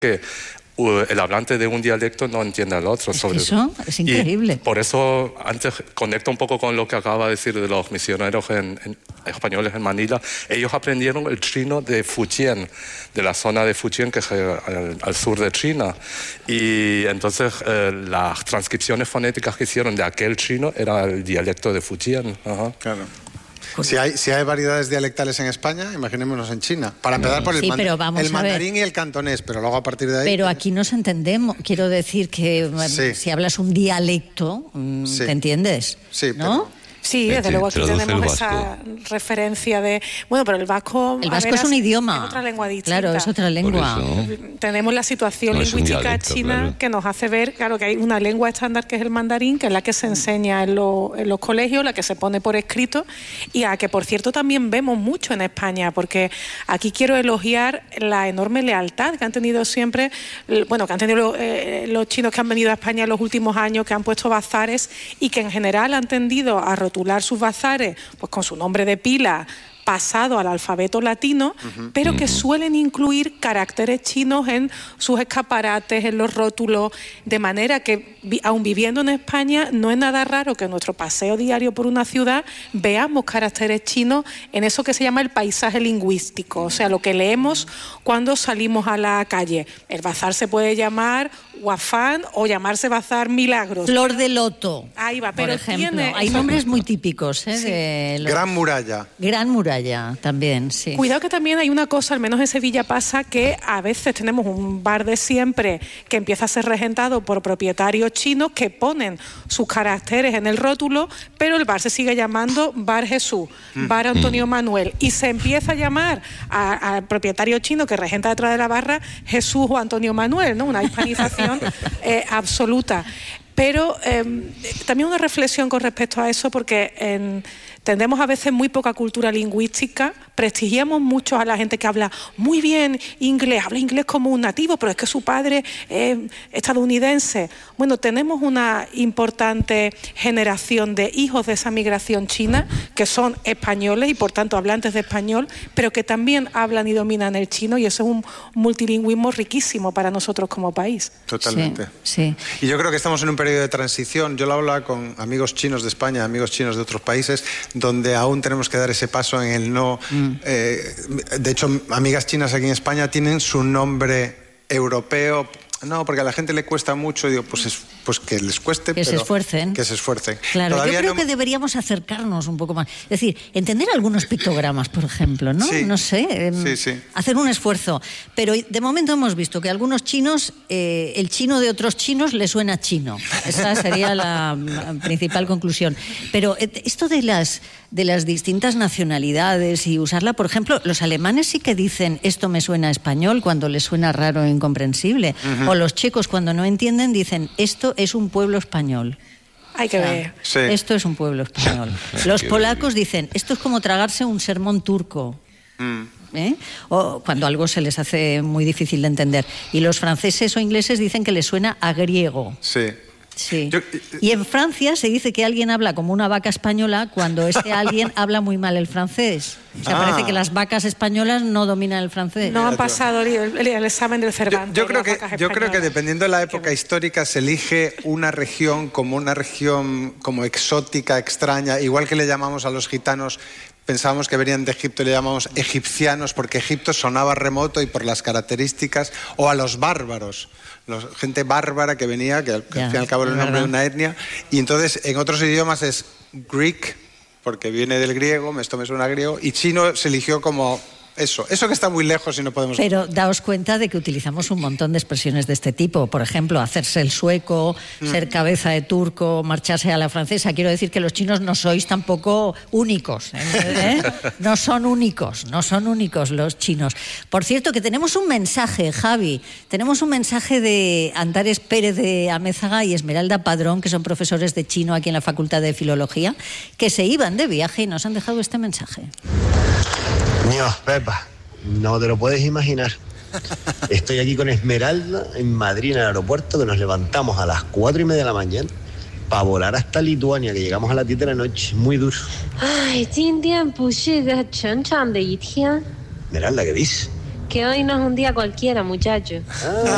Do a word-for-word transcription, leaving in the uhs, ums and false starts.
que el hablante de un dialecto no entiende al otro. Es sobre que eso es increíble. Y por eso, antes conecto un poco con lo que acaba de decir de los misioneros en, en, españoles en Manila. Ellos aprendieron el chino de Fujian, de la zona de Fujian, que es al, al sur de China. Y entonces eh, las transcripciones fonéticas que hicieron de aquel chino era el dialecto de Fujian. Ajá. Claro. Si hay, si hay variedades dialectales en España, imaginémonos en China. Para empezar por el, sí, man pero vamos el a mandarín ver. y el cantonés, pero luego a partir de ahí... Pero aquí nos entendemos. Quiero decir que sí. si hablas un dialecto, sí. ¿te entiendes? Sí, ¿no? pero... Sí, desde luego aquí tenemos esa referencia de... Bueno, pero el vasco... El vasco es un idioma. Es otra lengua distinta. Claro, es otra lengua. Tenemos la situación no lingüística dialecto, china claro. que nos hace ver, claro, que hay una lengua estándar que es el mandarín, que es la que se enseña en, lo, en los colegios, la que se pone por escrito, y a que, por cierto, también vemos mucho en España, porque aquí quiero elogiar la enorme lealtad que han tenido siempre, bueno, que han tenido eh, los chinos que han venido a España en los últimos años, que han puesto bazares y que en general han tendido a rotular sus bazares pues con su nombre de pila pasado al alfabeto latino, uh-huh. pero que suelen incluir caracteres chinos en sus escaparates, en los rótulos, de manera que, aun viviendo en España, no es nada raro que en nuestro paseo diario por una ciudad veamos caracteres chinos en eso que se llama el paisaje lingüístico, o sea, lo que leemos cuando salimos a la calle. El bazar se puede llamar Guafán o llamarse Bazar Milagros. Flor de Loto. Ahí va, pero por ejemplo. Tiene... Hay nombres muy típicos, ¿eh? Sí. De los... Gran Muralla. Gran Muralla, también, sí. Cuidado que también hay una cosa, al menos en Sevilla pasa, que a veces tenemos un bar de siempre que empieza a ser regentado por propietarios chinos que ponen sus caracteres en el rótulo, pero el bar se sigue llamando Bar Jesús, Bar Antonio Manuel, y se empieza a llamar al propietario chino que regenta detrás de la barra Jesús o Antonio Manuel, ¿no? Una hispanización eh, absoluta. Pero eh, también una reflexión con respecto a eso, porque en, tendemos a veces muy poca cultura lingüística, prestigiamos mucho a la gente que habla muy bien inglés, habla inglés como un nativo, pero es que su padre es estadounidense. Bueno, tenemos una importante generación de hijos de esa migración china que son españoles y por tanto hablantes de español, pero que también hablan y dominan el chino, y eso es un multilingüismo riquísimo para nosotros como país. Totalmente. Sí, sí. Y yo creo que estamos en un periodo de transición. Yo lo hablo con amigos chinos de España, amigos chinos de otros países, donde aún tenemos que dar ese paso en el no. Mm. Eh, de hecho, amigas chinas aquí en España tienen su nombre europeo. No, porque a la gente le cuesta mucho, y digo, pues, es, pues que les cueste, que pero se esfuercen. Que se esfuercen. Claro, Todavía yo creo no... que deberíamos acercarnos un poco más. Es decir, entender algunos pictogramas, por ejemplo, ¿no? Sí. No sé, eh, sí, sí. hacer un esfuerzo. Pero de momento hemos visto que a algunos chinos, eh, el chino de otros chinos le suena chino. Esa sería la principal conclusión. Pero esto de las, de las distintas nacionalidades y usarla, por ejemplo, los alemanes sí que dicen esto me suena a español cuando les suena raro e incomprensible. Uh-huh. O los checos, cuando no entienden, dicen esto es un pueblo español. Hay que o sea, ver. Sí. Esto es un pueblo español. Los polacos dicen esto es como tragarse un sermón turco. Mm. ¿Eh? O cuando algo se les hace muy difícil de entender. Y los franceses o ingleses dicen que les suena a griego. Sí. Sí. Yo, y en Francia se dice que alguien habla como una vaca española cuando ese alguien habla muy mal el francés. O sea, ah. parece que las vacas españolas no dominan el francés. No han pasado el, el, el examen del Cervantes. Yo, yo, creo que, yo creo que dependiendo de la época histórica se elige una región como una región como exótica, extraña, igual que le llamamos a los gitanos. Pensábamos que venían de Egipto y le llamamos egipcianos porque Egipto sonaba remoto y por las características, o a los bárbaros, los, gente bárbara que venía, que, que ya, al fin y al cabo era el nombre de una etnia, y entonces en otros idiomas es Greek, porque viene del griego, esto me suena a griego, y chino se eligió como eso, eso que está muy lejos y no podemos... Pero daos cuenta de que utilizamos un montón de expresiones de este tipo, por ejemplo, hacerse el sueco, mm. ser cabeza de turco, marcharse a la francesa. Quiero decir que los chinos no sois tampoco únicos, ¿eh? No son únicos, no son únicos los chinos. Por cierto, que tenemos un mensaje, Javi, tenemos un mensaje de Antares Pérez de Amézaga y Esmeralda Padrón, que son profesores de chino aquí en la Facultad de Filología, que se iban de viaje y nos han dejado este mensaje. Dios, Pepa, no te lo puedes imaginar. Estoy aquí con Esmeralda en Madrid, en el aeropuerto, que nos levantamos a las cuatro y media de la mañana para volar hasta Lituania, que llegamos a las diez de la noche, muy duro. Ay, Esmeralda, ¿qué dices? Que hoy no es un día cualquiera, muchacho. Ah.